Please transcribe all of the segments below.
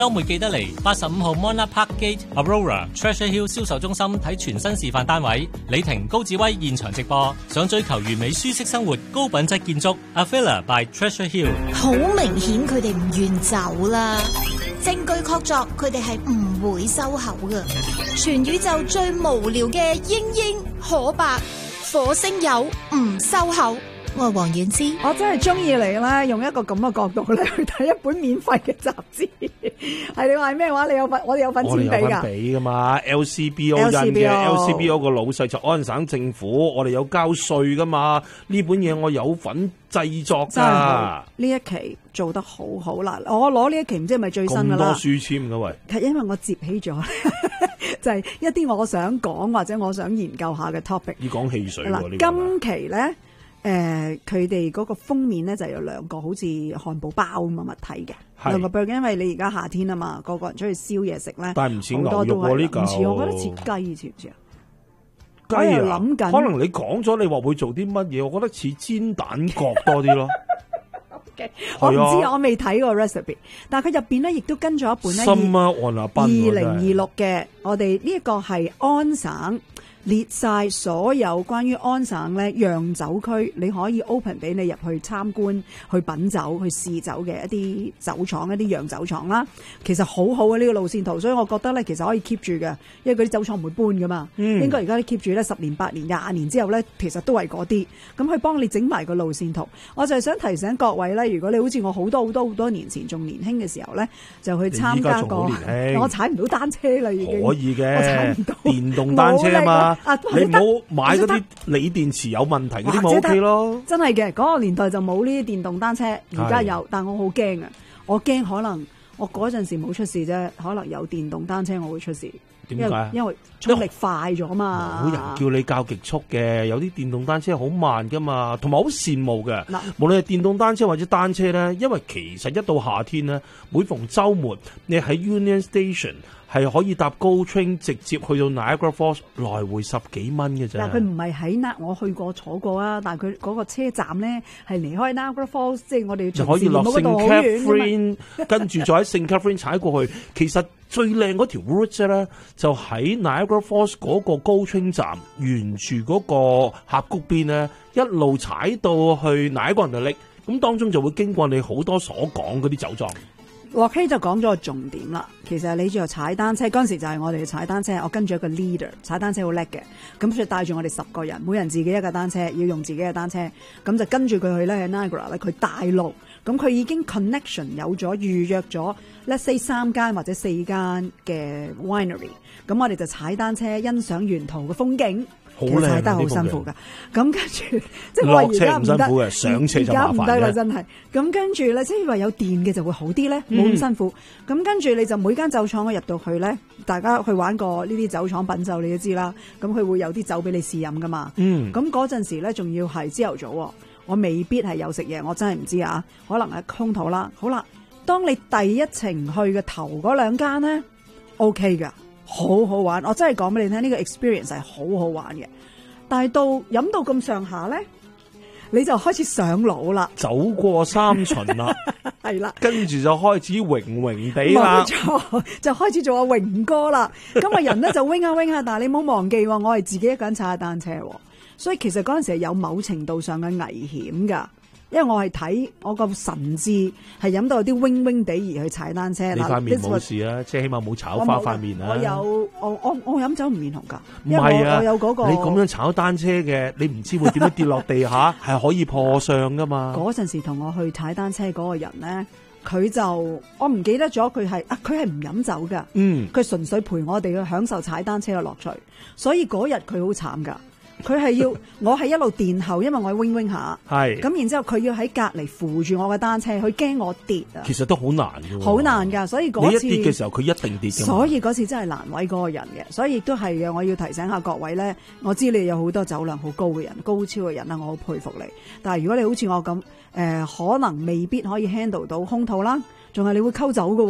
週末記得嚟85號 Monarch Park Gate Aurora Treasure Hill 銷售中心睇全新示範單位，李婷、高志威現場直播。想追求完美舒適生活、高品質建築 A Villa by Treasure Hill。 好明顯佢哋唔願走啦，證據確鑿佢哋係唔會收口㗎。全宇宙最無聊嘅英英可白，火星友唔收口。我係黃婉之， 我真係中意你咧，用一個咁嘅角度咧去睇一本免費嘅雜誌。係你話咩話？你有份，我哋有份錢俾㗎。 我哋有份俾噶嘛 ？LCBO 印嘅 LCBO 個老細就安省政府，我哋有交稅噶嘛？呢本嘢我有份製作㗎。 呢一期做得好好啦！我攞呢一期唔知係咪最新㗎啦？咁多書簽㗎喂！ 係因為我接起咗，就係一啲我想講或者我想研究下嘅 topic。 要講汽水喎， 今期咧。佢哋嗰個封面咧就有兩個好似漢堡包咁嘅物體嘅，兩個 burger， 因為你而家夏天啊嘛，個人出去燒嘢食咧， 但係唔似牛肉喎呢嚿， 唔似，我覺得似雞，似唔似啊？ 雞啊，諗緊，可能你講咗你話會做啲乜嘢，我覺得似煎蛋角多啲咯。 我唔知，我未睇過 recipe， 但係佢入邊咧亦都跟咗一本咧2026嘅，我哋呢一個係安省。列晒所有關於安省咧釀酒區，你可以 open 俾你入去參觀、去品酒、去試酒嘅一啲酒廠、一啲釀酒廠啦。其實好好嘅呢個路線圖，所以我覺得咧其實可以 keep 住嘅，因為嗰啲酒廠唔會搬噶嘛。應該而家你 keep 住咧10年、8年、20年之後咧，其實都係嗰啲。咁佢幫你整埋個路線圖。我就係想提醒各位咧，如果你好似我好多年前仲年輕嘅時候咧，就去參加過。我踩唔到單車啦，已經。 可以嘅， 我踩唔到電動單車啊嘛。你唔好買嗰啲鋰電池有問題嗰啲咪 OK 咯。 真係嘅，嗰個年代就冇呢啲電動單車，而家有，但我好驚啊！我驚可能我嗰陣時冇出事啫，可能有電動單車我會出事。 點解？ 因為衝力快咗嘛。冇人叫你較極速嘅，有啲電動單車好慢噶嘛，同埋好羨慕嘅。無論係電動單車或者單車咧，因為其實一到夏天咧，每逢週末你喺 Union Station。係可以搭高 train 直接去到 Niagara Falls， 來回10幾蚊嘅啫。 但佢唔係喺我去過坐過啊，但係佢嗰個車站咧係離開 Niagara Falls， 即係我哋就可以落聖 Catherine， 跟住再喺聖 Catherine 踩過去。其實最靚嗰條 route 咧，就喺 Niagara Falls 嗰個高 train 站，沿住嗰個峽谷邊咧，一路踩到去 Niagara Lake， 咁當中就會經過你好多所講嗰啲酒莊。 洛希就講咗個重點啦，其實你就踩單車嗰陣時就係我哋踩單車，我跟住一個 leader 踩單車好叻嘅，咁所以帶住我哋10個人，每人自己一架單車，要用自己嘅單車，咁就跟住佢去咧喺 Niagara 咧，佢帶路，咁佢已經 connection 有咗預約咗 let's say 3間或者4間嘅 winery， 咁我哋就踩單車欣賞沿途嘅風景。其實踩得好辛苦噶，咁跟住即係我而家唔得， 上車就麻煩， 而家唔得啦，真係。咁跟住咧，即係話有電嘅就會好啲咧，冇咁辛苦。咁跟住你就每間酒廠我入到去咧，大家去玩過呢啲酒廠品酒，你都知啦。咁佢會有啲酒俾你試飲噶嘛。咁嗰陣時咧，仲要係朝頭早，我未必係有食嘢，我真係唔知啊。可能係空肚啦。好啦，當你第一程去嘅頭嗰2間咧 ，OK 噶。好好玩，我真係講俾你聽，呢個 experience 係好好玩嘅。但係到飲到咁上下咧，你就開始上腦啦， 走過3巡啦， 係啦， 跟住就開始榮榮地啦， 冇錯，就開始做阿榮哥啦。咁啊人咧就 wing 下 wing 下，但係你唔好忘記喎，我係自己一個人踩下單車，所以其實嗰陣時係有某程度上嘅危險㗎。因為我係睇我個神智係飲到有啲 wing wing 地而去踩單車。 你塊面冇事啊，即係起碼冇炒花塊面啊。 我飲酒唔面紅㗎。 唔係啊， 我有嗰個。 你咁樣炒單車嘅，你唔知會點樣跌落地下，係可以破相㗎嘛。 嗰陣時同我去踩單車嗰個人咧，佢就我唔記得咗佢係唔飲酒㗎。佢純粹陪我哋去享受踩單車嘅樂趣，所以嗰日佢好慘㗎。佢係要我係一路殿後，因為我 wing wing 下，咁然之後佢要喺隔離扶住我嘅單車，佢驚我跌啊！ 其實都好難嘅， 好難㗎，所以嗰次你一跌嘅時候，佢一定跌㗎。 所以嗰次真係難為嗰個人嘅，所以亦都係嘅。我要提醒下各位咧，我知你有好多酒量好高嘅人、高超嘅人啊，我好佩服你。但係如果你好似我咁，可能未必可以 handle 到空肚啦，仲係你會溝酒㗎喎。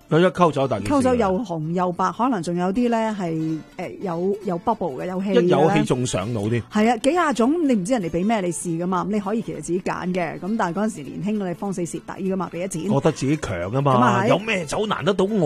佢一溝酒大件事， 溝酒又紅又白，可能仲有啲咧係有 bubble 嘅，有氣嘅， 一有氣仲上腦添。 係啊，幾廿種你唔知人哋俾咩你試噶嘛，你可以其實自己揀嘅。咁但係嗰陣時年輕你慌死蝕底噶嘛，俾咗錢， 覺得自己強啊嘛，有咩酒難得到我？